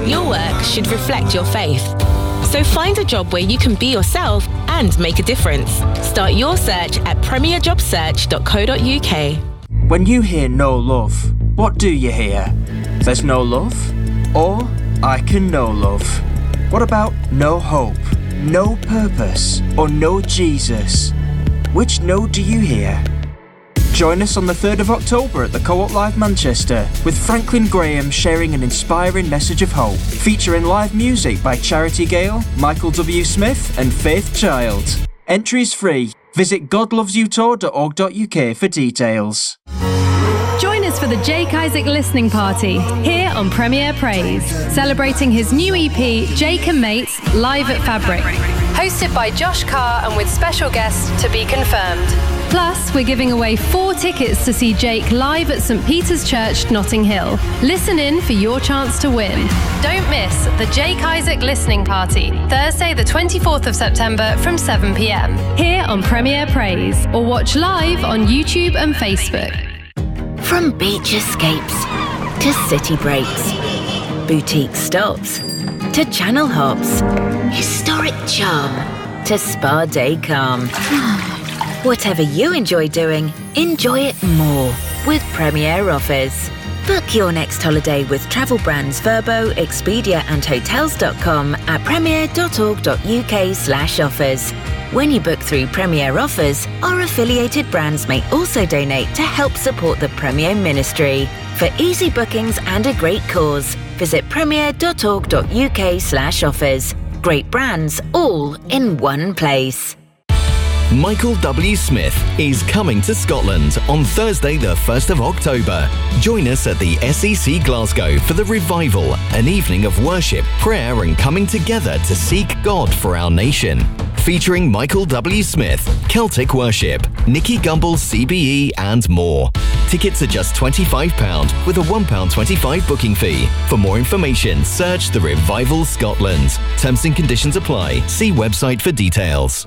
Your work should reflect your faith. So find a job where you can be yourself and make a difference. Start your search at premierjobsearch.co.uk. When you hear no love, what do you hear? There's no love? Or I can know love? What about no hope, no purpose, or no Jesus? Which no do you hear? Join us on the 3rd of October at the Co-op Live Manchester with Franklin Graham sharing an inspiring message of hope, featuring live music by Charity Gale, Michael W. Smith and Faith Child. Entries free. Visit godlovesyoutour.org.uk for details. Join us for the Jake Isaac listening party here on Premier Praise, celebrating his new EP, Jake and Mates, live at Fabric. Hosted by Josh Carr and with special guests to be confirmed. Plus, we're giving away 4 tickets to see Jake live at St Peter's Church, Notting Hill. Listen in for your chance to win. Don't miss the Jake Isaac listening party, Thursday the 24th of September from 7 p.m. here on Premier Praise, or watch live on YouTube and Facebook. From beach escapes to city breaks, boutique stops to channel hops, historic charm to spa day calm. Whatever you enjoy doing, enjoy it more with Premier Offers. Book your next holiday with travel brands Vrbo, Expedia and Hotels.com at premier.org.uk/offers. When you book through Premier Offers, our affiliated brands may also donate to help support the Premier Ministry. For easy bookings and a great cause, visit premier.org.uk/offers. Great brands all in one place. Michael W. Smith is coming to Scotland on Thursday the 1st of October. Join us at the SEC Glasgow for the Revival, an evening of worship, prayer and coming together to seek God for our nation. Featuring Michael W. Smith, Celtic Worship, Nicky Gumbel CBE and more. Tickets are just £25 with a £1.25 booking fee. For more information, search The Revival Scotland. Terms and conditions apply. See website for details.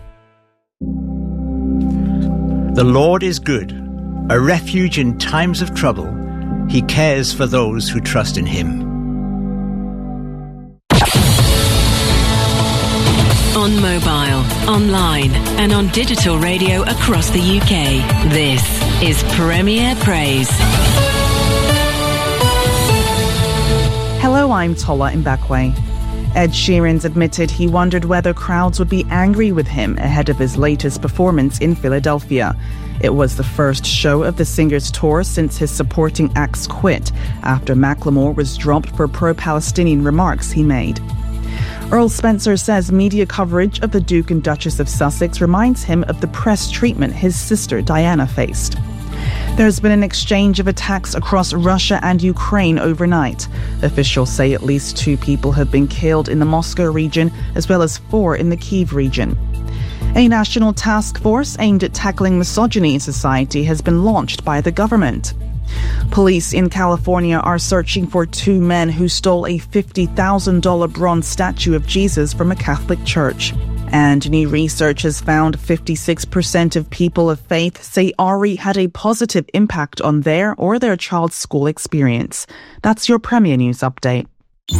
The Lord is good, a refuge in times of trouble. He cares for those who trust in Him. On mobile, online and on digital radio across the UK, this is Premier Praise. Hello, I'm Tola Mbakwe. Ed Sheeran's admitted he wondered whether crowds would be angry with him ahead of his latest performance in Philadelphia. It was the first show of the singer's tour since his supporting acts quit after Macklemore was dropped for pro-Palestinian remarks he made. Earl Spencer says media coverage of the Duke and Duchess of Sussex reminds him of the press treatment his sister Diana faced. There's been an exchange of attacks across Russia and Ukraine overnight. Officials say at least 2 people have been killed in the Moscow region, as well as 4 in the Kyiv region. A national task force aimed at tackling misogyny in society has been launched by the government. Police in California are searching for 2 men who stole a $50,000 bronze statue of Jesus from a Catholic church. And new research has found 56% of people of faith say Ari had a positive impact on their or their child's school experience. That's your Premier News update.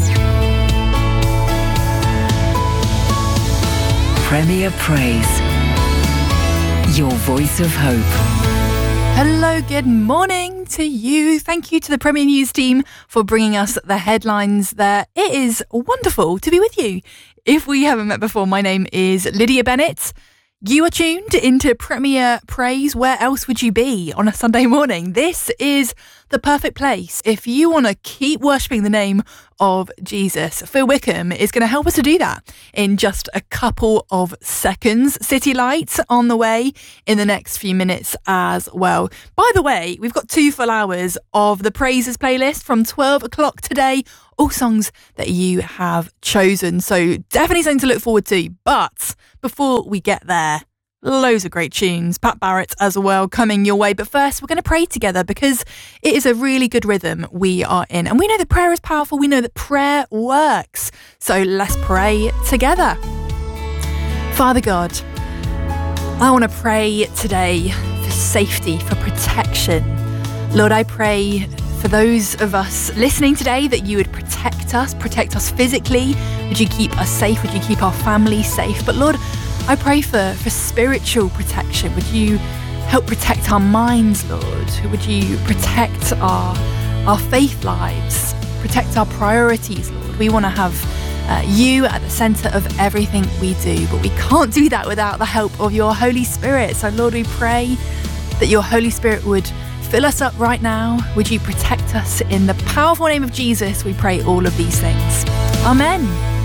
Premier Praise, your voice of hope. Hello, good morning to you. Thank you to the Premier News team for bringing us the headlines there. It is wonderful to be with you. If we haven't met before, my name is Lydia Bennett. You are tuned into Premier Praise. Where else would you be on a Sunday morning? This is the perfect place if you want to keep worshipping the name of Jesus. Phil Wickham is going to help us to do that in just a couple of seconds. City Lights on the way in the next few minutes as well. By the way, we've got 2 full hours of the Praises playlist from 12 o'clock today. All songs that you have chosen. So definitely something to look forward to. But before we get there, loads of great tunes. Pat Barrett as well coming your way. But first, we're going to pray together because it is a really good rhythm we are in. And we know that prayer is powerful. We know that prayer works. So let's pray together. Father God, I want to pray today for safety, for protection. Lord, I pray for those of us listening today, that you would protect us physically. Would you keep us safe? Would you keep our family safe? But Lord, I pray for spiritual protection. Would you help protect our minds, Lord? Would you protect our faith lives? Protect our priorities, Lord. We want to have you at the centre of everything we do, but we can't do that without the help of your Holy Spirit. So Lord, we pray that your Holy Spirit would fill us up right now. Would you protect us? In the powerful name of Jesus, we pray all of these things. Amen.